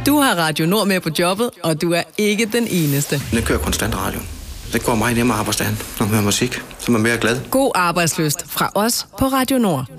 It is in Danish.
Du har Radio Nord med på jobbet, og du er ikke den eneste. Det kører konstant radio. Det går meget nemmere arbejdsdagen, når man hører musik, så man er mere glad. God arbejdslyst fra os på Radio Nord.